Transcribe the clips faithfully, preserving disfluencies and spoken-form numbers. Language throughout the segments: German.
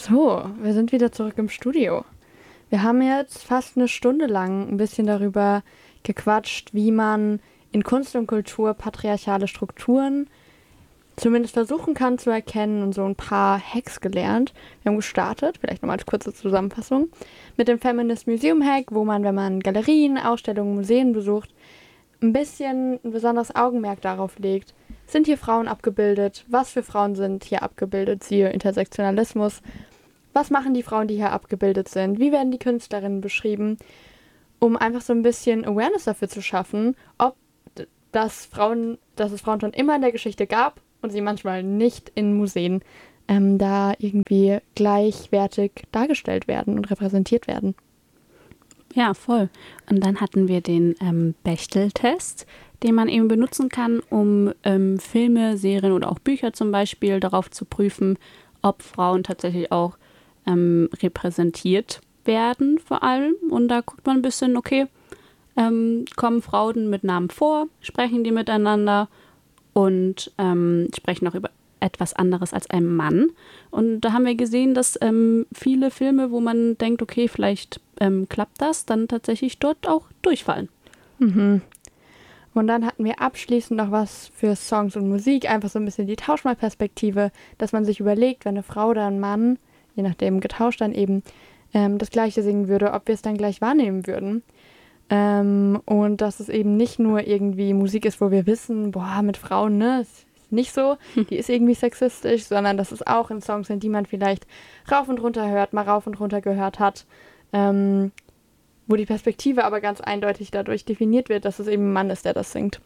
So, wir sind wieder zurück im Studio. Wir haben jetzt fast eine Stunde lang ein bisschen darüber gequatscht, wie man in Kunst und Kultur patriarchale Strukturen zumindest versuchen kann zu erkennen und so ein paar Hacks gelernt. Wir haben gestartet, vielleicht nochmal als kurze Zusammenfassung, mit dem Feminist Museum Hack, wo man, wenn man Galerien, Ausstellungen, Museen besucht, ein bisschen ein besonderes Augenmerk darauf legt, sind hier Frauen abgebildet, was für Frauen sind hier abgebildet, siehe Intersektionalismus, was machen die Frauen, die hier abgebildet sind, wie werden die Künstlerinnen beschrieben, um einfach so ein bisschen Awareness dafür zu schaffen, ob das Frauen, dass es Frauen schon immer in der Geschichte gab und sie manchmal nicht in Museen ähm, da irgendwie gleichwertig dargestellt werden und repräsentiert werden. Ja, voll. Und dann hatten wir den ähm, Bechtel-Test, den man eben benutzen kann, um ähm, Filme, Serien oder auch Bücher zum Beispiel darauf zu prüfen, ob Frauen tatsächlich auch ähm, repräsentiert werden vor allem. Und da guckt man ein bisschen, okay, ähm, kommen Frauen mit Namen vor, sprechen die miteinander und ähm, sprechen auch über etwas anderes als ein Mann. Und da haben wir gesehen, dass ähm, viele Filme, wo man denkt, okay, vielleicht ähm, klappt das, dann tatsächlich dort auch durchfallen. Mhm. Und dann hatten wir abschließend noch was für Songs und Musik, einfach so ein bisschen die Tauschmalperspektive, dass man sich überlegt, wenn eine Frau oder ein Mann, je nachdem getauscht dann eben, ähm, das Gleiche singen würde, ob wir es dann gleich wahrnehmen würden. Ähm, und dass es eben nicht nur irgendwie Musik ist, wo wir wissen, boah, mit Frauen, ne, ist nicht so, die ist irgendwie sexistisch, sondern dass es auch in Songs sind, die man vielleicht rauf und runter hört, mal rauf und runter gehört hat, ähm, wo die Perspektive aber ganz eindeutig dadurch definiert wird, dass es eben ein Mann ist, der das singt.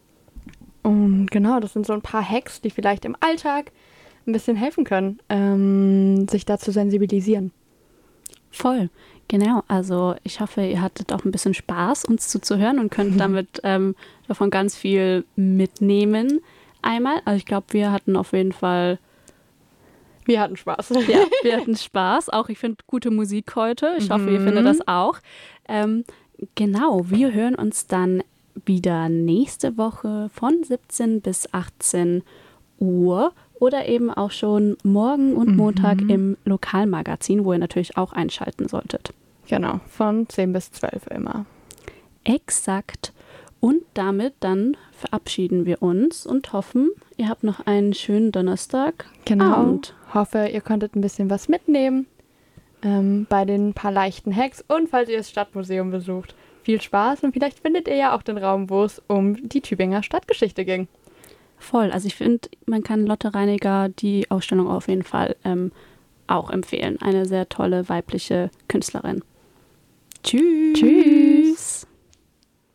Und genau, das sind so ein paar Hacks, die vielleicht im Alltag ein bisschen helfen können, ähm, sich da zu sensibilisieren. Voll, genau. Also ich hoffe, ihr hattet auch ein bisschen Spaß, uns zuzuhören und könnt damit ähm, davon ganz viel mitnehmen. Einmal, also ich glaube, wir hatten auf jeden Fall Wir hatten Spaß. Ja, wir hatten Spaß. Auch ich finde gute Musik heute. Ich hoffe, ihr Mhm. findet das auch. Ähm, genau, wir hören uns dann wieder nächste Woche von siebzehn bis achtzehn Uhr oder eben auch schon morgen und Montag Mhm. im Lokalmagazin, wo ihr natürlich auch einschalten solltet. Genau, von zehn bis zwölf immer. Exakt. Und damit dann verabschieden wir uns und hoffen, ihr habt noch einen schönen Donnerstag. Genau. Abend. Hoffe, ihr konntet ein bisschen was mitnehmen ähm, bei den paar leichten Hacks. Und falls ihr das Stadtmuseum besucht, viel Spaß. Und vielleicht findet ihr ja auch den Raum, wo es um die Tübinger Stadtgeschichte ging. Voll. Also ich finde, man kann Lotte Reiniger die Ausstellung auf jeden Fall ähm, auch empfehlen. Eine sehr tolle weibliche Künstlerin. Tschüss. Tschüss.